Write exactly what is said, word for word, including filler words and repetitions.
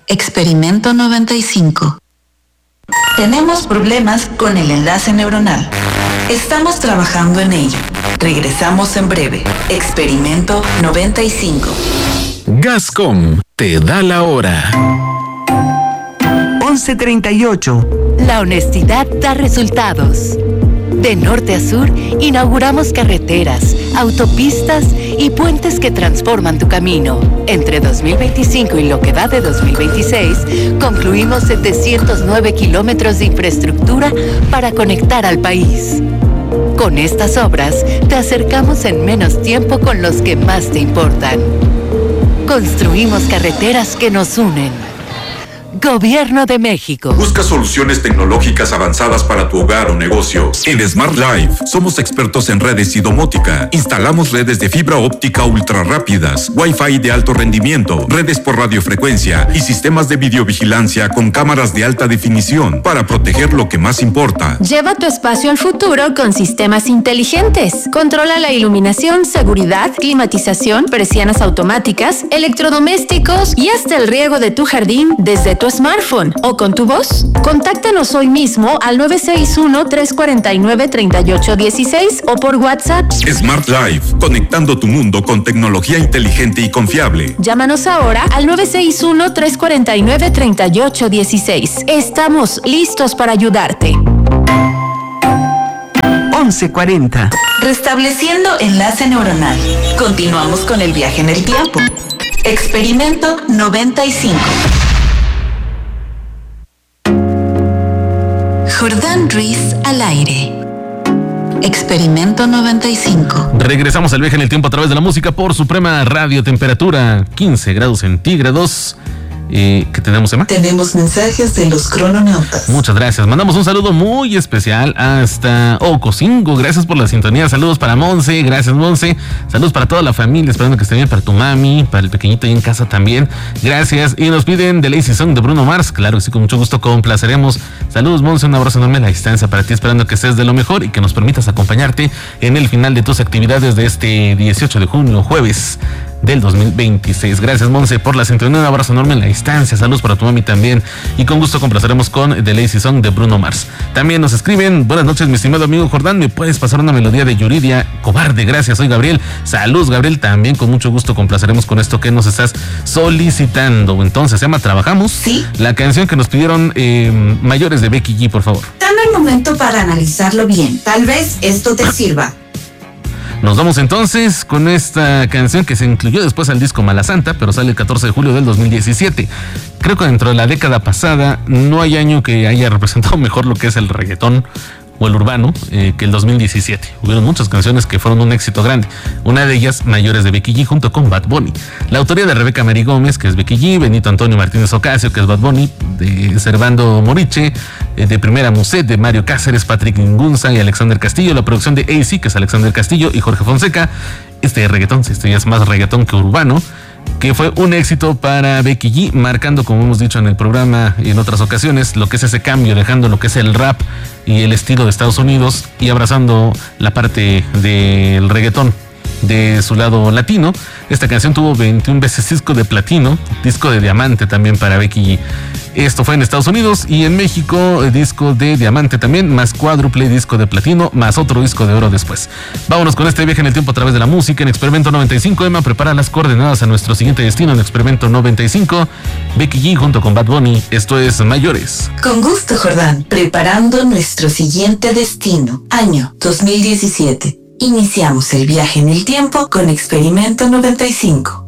Experimento noventa y cinco. Tenemos problemas con el enlace neuronal. Estamos trabajando en ello. Regresamos en breve. Experimento noventa y cinco. Gascom te da la hora. once treinta y ocho. La honestidad da resultados. De norte a sur, inauguramos carreteras, autopistas y puentes que transforman tu camino. Entre dos mil veinticinco y lo que va de dos mil veintiséis, concluimos setecientos nueve kilómetros de infraestructura para conectar al país. Con estas obras, te acercamos en menos tiempo con los que más te importan. Construimos carreteras que nos unen. Gobierno de México. Busca soluciones tecnológicas avanzadas para tu hogar o negocio. En Smart Life somos expertos en redes y domótica. Instalamos redes de fibra óptica ultra rápidas, Wi-Fi de alto rendimiento, redes por radiofrecuencia y sistemas de videovigilancia con cámaras de alta definición para proteger lo que más importa. Lleva tu espacio al futuro con sistemas inteligentes. Controla la iluminación, seguridad, climatización, persianas automáticas, electrodomésticos y hasta el riego de tu jardín desde tu smartphone o con tu voz. Contáctanos hoy mismo al nueve seis uno, tres cuatro nueve, tres ocho uno seis o por WhatsApp. Smart Life, conectando tu mundo con tecnología inteligente y confiable. Llámanos ahora al nueve seis uno, tres cuatro nueve, tres ocho uno seis. Estamos listos para ayudarte. once cuarenta. Restableciendo enlace neuronal. Continuamos con el viaje en el tiempo. Experimento noventa y cinco. Jordán Ruiz al aire. Experimento noventa y cinco. Regresamos al viaje en el tiempo a través de la música por Suprema Radio. Temperatura quince grados centígrados. Eh, ¿Qué tenemos, Emma? Tenemos mensajes de los crononautas. Muchas gracias. Mandamos un saludo muy especial hasta Ocosingo. Gracias por la sintonía. Saludos para Monse. Gracias, Monse. Saludos para toda la familia. Esperando que esté bien, para tu mami, para el pequeñito ahí en casa también. Gracias. Y nos piden The Lazy Song de Bruno Mars. Claro que sí, con mucho gusto complaceremos. Saludos, Monse. Un abrazo enorme a la distancia para ti. Esperando que estés de lo mejor y que nos permitas acompañarte en el final de tus actividades de este dieciocho de junio, jueves del dos mil veintiséis. Gracias, Monse, por la sintonía. Un abrazo enorme en la distancia. Saludos para tu mami también. Y con gusto complaceremos con The Lazy Song de Bruno Mars. También nos escriben: buenas noches, mi estimado amigo Jordán. ¿Me puedes pasar una melodía de Yuridia Cobarde? Gracias, soy Gabriel. Saludos, Gabriel. También con mucho gusto complaceremos con esto que nos estás solicitando. Entonces, Emma, ¿trabajamos? Sí. La canción que nos pidieron eh, mayores de Becky G, por favor. Dame un momento para analizarlo bien. Tal vez esto te sirva. Nos vamos entonces con esta canción que se incluyó después al disco Mala Santa, pero sale el catorce de julio del dos mil diecisiete. Creo que dentro de la década pasada no hay año que haya representado mejor lo que es el reggaetón o el urbano eh, que el dos mil diecisiete. Hubieron muchas canciones que fueron un éxito grande. Una de ellas, Mayores de Becky G, junto con Bad Bunny. La autoría de Rebeca Mary Gómez, que es Becky G, Benito Antonio Martínez Ocasio, que es Bad Bunny, de Servando Moriche, eh, de Primera Muset, de Mario Cáceres, Patrick Ingunza y Alexander Castillo. La producción de A C, que es Alexander Castillo y Jorge Fonseca. Este reggaetón, este ya es más reggaetón que urbano, que fue un éxito para Becky G, marcando, como hemos dicho en el programa y en otras ocasiones, lo que es ese cambio, dejando lo que es el rap y el estilo de Estados Unidos y abrazando la parte del reggaetón de su lado latino. Esta canción tuvo veintiún veces disco de platino, disco de diamante también para Becky G. Esto fue en Estados Unidos, y en México disco de diamante también, más cuádruple disco de platino, más otro disco de oro después. Vámonos con este viaje en el tiempo a través de la música en Experimento noventa y cinco. Emma, prepara las coordenadas a nuestro siguiente destino en Experimento noventa y cinco. Becky G junto con Bad Bunny. Esto es Mayores. Con gusto, Jordán. Preparando nuestro siguiente destino. Año dos mil diecisiete. Iniciamos el viaje en el tiempo con Experimento noventa y cinco.